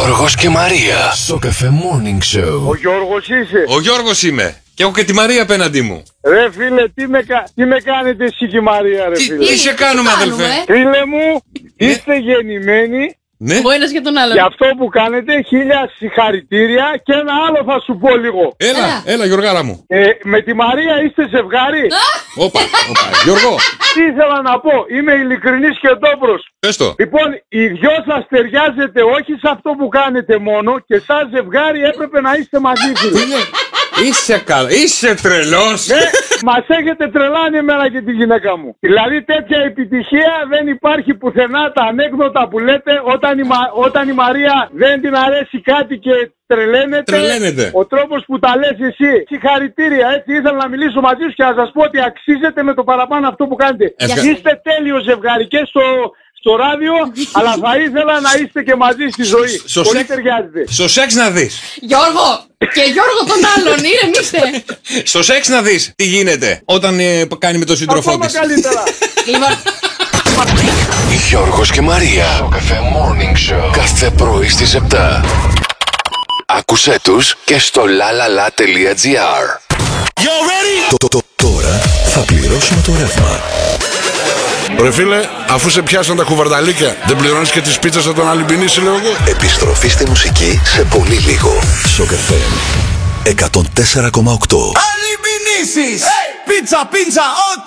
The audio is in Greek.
Γιώργος και Μαρία. Σοκαφέ Morning Show. Ο Γιώργος είσαι? Ο Γιώργος είμαι. Και έχω και τη Μαρία απέναντί μου. Ρε φίλε, τι με κάνετε εσύ και η Μαρία, ρε φίλε? Τι σε κάνουμε, αδελφέ? Φίλε μου, είστε γεννημένοι. Ναι. Ο ένας για τον άλλον. Για αυτό που κάνετε, 1000 συγχαρητήρια. Και ένα άλλο θα σου πω λίγο. Έλα Γιωργάρα μου. Με τη Μαρία είστε ζευγάρι? Όπα, Γιώργο. Τι ήθελα να πω, είμαι ειλικρινής και ντόπρος. Πες το. Λοιπόν, οι δυο σας ταιριάζετε όχι σε αυτό που κάνετε μόνο, και σαν ζευγάρι έπρεπε να είστε μαζί, φίλε. Είσαι καλά, είσαι τρελός. Ναι, μας έχετε τρελάνει εμένα και τη γυναίκα μου. Δηλαδή τέτοια επιτυχία δεν υπάρχει πουθενά. Τα ανέκδοτα που λέτε όταν η Μαρία δεν την αρέσει κάτι και τρελαίνεται. Ο τρόπος που τα λες εσύ. Συγχαρητήρια, έτσι ήθελα να μιλήσω μαζί σου και να σας πω ότι αξίζετε με το παραπάνω αυτό που κάνετε. Είστε τέλειο ζευγάρι και στο ράδιο, αλλά θα ήθελα να είστε και μαζί στη ζωή. Πολύ ταιριάζετε. Στο σεξ να δεις. Γιώργο! Και Γιώργο τον άλλον, ηρεμήστε. Στο σεξ να δεις τι γίνεται όταν κάνει με τον σύντροφό της. Ακόμα καλύτερα. Γιώργος και Μαρία. Σοκαφέ Morning Show. Κάθε πρωί στις 7. Άκουσέ τους και στο lalala.gr. Τώρα θα πληρώσουμε το ρεύμα. Ρε φίλε, αφού σε πιάσαν τα κουβαρνταλίκια, δεν πληρώνεις και τις πίτσες από τον Αλυμπινίση, λέω εγώ? Επιστροφή στη μουσική σε πολύ λίγο. Σοκαφέ 104,8. Αλυμπινίσεις! Πίτσα,